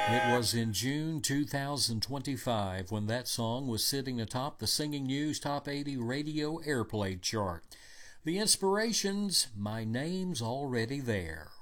It was in June 2025 when that song was sitting atop the Singing News Top 80 radio airplay chart. The inspirations, My Name's Already There.